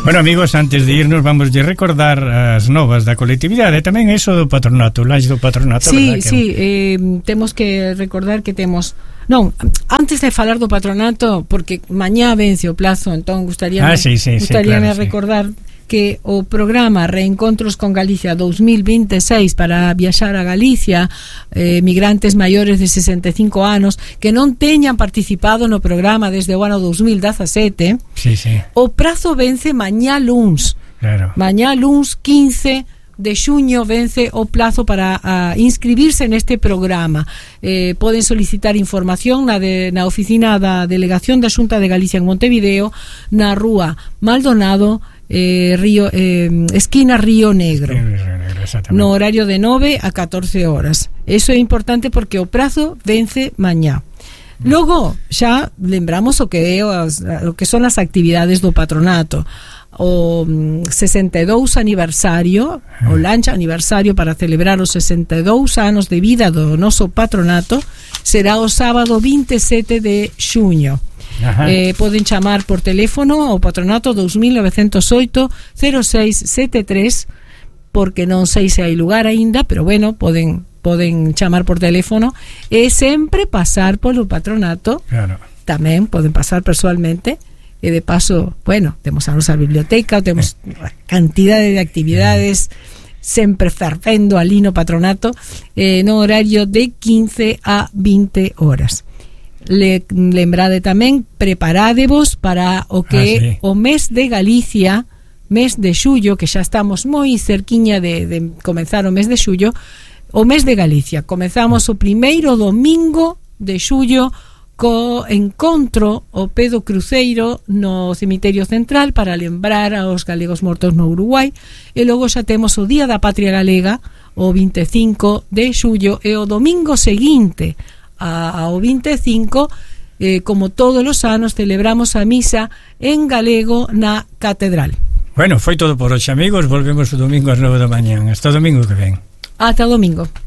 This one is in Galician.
Bueno, amigos, antes de irnos vamos a recordar as novas da colectividade, tamén eso do patronato, o lanche do patronato, sí, verdad? Sí, temos que recordar que temos... Non, antes de falar do patronato, porque mañá vence o plazo, entón gustaríame claro, recordar que o programa Reencontros con Galicia 2026 para viaxar a Galicia, migrantes maiores de 65 anos que non teñan participado no programa desde o ano 2017, o prazo vence mañá luns. Mañá luns 15 de xuño vence o plazo para inscribirse neste programa. Poden solicitar información na oficina da Delegación da Xunta de Galicia en Montevideo, na rúa Maldonado, esquina Río Negro, no horario de 9 a 14 horas. Eso é importante porque o prazo vence mañá. Logo xa lembramos o que son as actividades do patronato. O 62 aniversario, o lancha aniversario para celebrar os 62 anos de vida do noso patronato, será o sábado 27 de xuño. Poden chamar por teléfono ao patronato 2908-0673, porque non sei se hai lugar aínda, pero bueno, poden chamar por teléfono e sempre pasar polo patronato. Tamén poden pasar persoalmente. E de paso, bueno, temos a nosa biblioteca, temos cantidade de actividades sempre fervendo ali no patronato, no horario de 15 a 20 horas. Lembrade tamén, preparádevos para o que o mes de Galicia, mes de xullo, que xa estamos moi cerquiña de comenzar o mes de xullo, o mes de Galicia. Comezamos o primeiro domingo de xullo co encontro o pé do cruceiro no cemiterio central para lembrar aos galegos mortos no Uruguai, e logo xa temos o Día da Patria Galega o 25 de xullo, e o domingo seguinte ao 25, como todos os anos, celebramos a misa en galego na catedral. Bueno, foi todo por hoxe, amigos. Volvemos o domingo ás 9 da mañá. Hasta o domingo que ven. Ata o domingo.